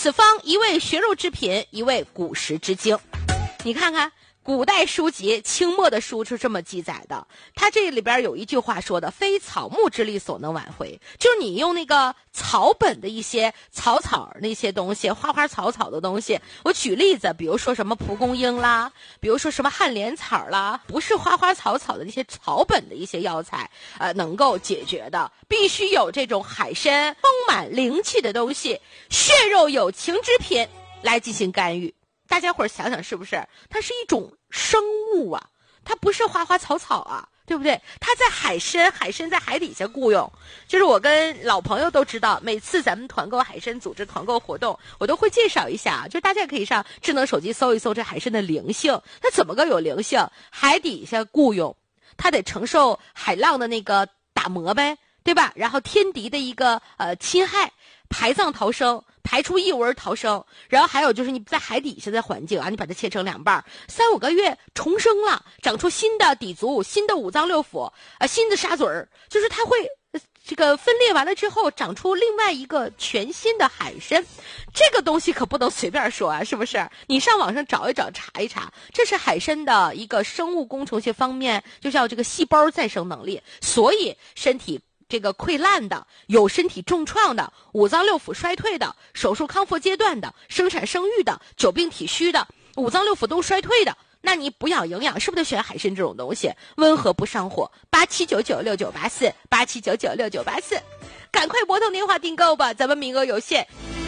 此方一味血肉之品，一味古时之精。你看看古代书籍，清末的书是这么记载的，它这里边有一句话说的，非草木之力所能挽回，就是你用那个草本的一些草那些东西，花花草草的东西。我举例子，比如说什么蒲公英啦，比如说什么旱莲草啦，不是花花草草的那些草本的一些药材能够解决的，必须有这种海参丰满灵气的东西，血肉有情之品来进行干预。大家伙儿想想是不是？它是一种生物啊，它不是花花草草啊，对不对？它在海参在海底下雇佣，就是我跟老朋友都知道，每次咱们团购海参组织团购活动，我都会介绍一下，就大家可以上智能手机搜一搜这海参的灵性，它怎么个有灵性？海底下雇佣，它得承受海浪的那个打磨呗，对吧？然后天敌的一个侵害，排藏逃生。排出异味逃生，然后还有就是你在海底下的环境啊，你把它切成2半，3-5个月重生了，长出新的底足、新的五脏六腑新的沙嘴儿，就是它会这个分裂完了之后长出另外一个全新的海参。这个东西可不能随便说啊，是不是？你上网上找一找，查一查，这是海参的一个生物工程学方面，就叫这个细胞再生能力。所以身体这个溃烂的，有身体重创的，五脏六腑衰退的，手术康复阶段的，生产生育的，久病体虚的，五脏六腑都衰退的，那你补养营养是不是得选海参这种东西？温和不上火，87996984，87996984，赶快拨通电话订购吧，咱们名额有限。